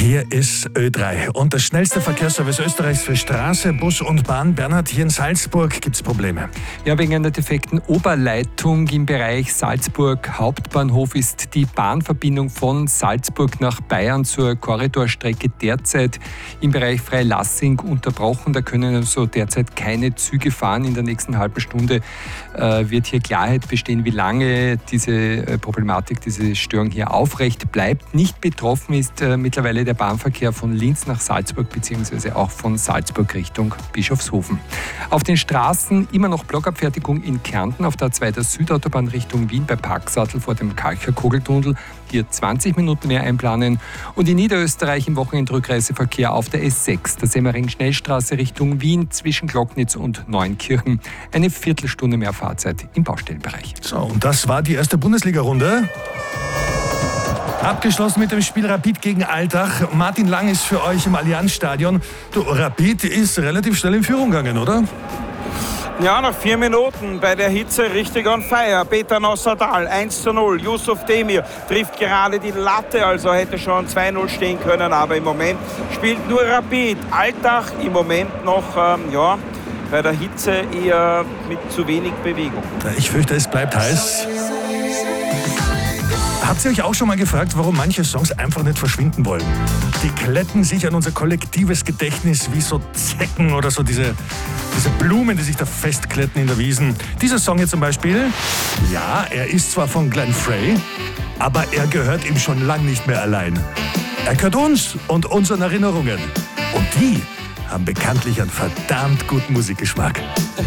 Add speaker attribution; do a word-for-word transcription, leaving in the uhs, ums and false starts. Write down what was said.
Speaker 1: Hier ist Ö drei und das schnellste Verkehrsservice Österreichs für Straße, Bus und Bahn. Bernhard, hier in Salzburg gibt es Probleme.
Speaker 2: Ja, wegen einer defekten Oberleitung im Bereich Salzburg Hauptbahnhof ist die Bahnverbindung von Salzburg nach Bayern zur Korridorstrecke derzeit im Bereich Freilassing unterbrochen. Da können also derzeit keine Züge fahren. In der nächsten halben Stunde äh, wird hier Klarheit bestehen, wie lange diese äh, Problematik, diese Störung hier aufrecht bleibt. Nicht betroffen ist äh, mittlerweile der Bahnverkehr von Linz nach Salzburg bzw. auch von Salzburg Richtung Bischofshofen. Auf den Straßen immer noch Blockabfertigung in Kärnten auf der A zwei der Südautobahn Richtung Wien bei Parksattel vor dem Kalcher-Kogeltunnel. Hier zwanzig Minuten mehr einplanen. Und in Niederösterreich im Wochenendrückreiseverkehr auf der S sechs, der Semmering-Schnellstraße Richtung Wien zwischen Glocknitz und Neunkirchen. Eine Viertelstunde mehr Fahrzeit im Baustellenbereich.
Speaker 1: So, und das war die erste Bundesliga-Runde. Abgeschlossen mit dem Spiel Rapid gegen Altach. Martin Lang ist für euch im Allianzstadion. Du, Rapid ist relativ schnell in Führung gegangen, oder?
Speaker 3: Ja, nach vier Minuten bei der Hitze richtig on fire. Peter Nossadal, eins zu null. Yusuf Demir trifft gerade die Latte, also hätte schon zwei null stehen können. Aber im Moment spielt nur Rapid. Altach im Moment noch, ähm, ja, bei der Hitze eher mit zu wenig Bewegung.
Speaker 1: Ich fürchte, es bleibt heiß. Habt ihr euch auch schon mal gefragt, warum manche Songs einfach nicht verschwinden wollen? Die kletten sich an unser kollektives Gedächtnis wie so Zecken oder so diese, diese Blumen, die sich da festkletten in der Wiesen. Dieser Song hier zum Beispiel, ja, er ist zwar von Glenn Frey, aber er gehört ihm schon lang nicht mehr allein. Er gehört uns und unseren Erinnerungen. Und die haben bekanntlich einen verdammt guten Musikgeschmack.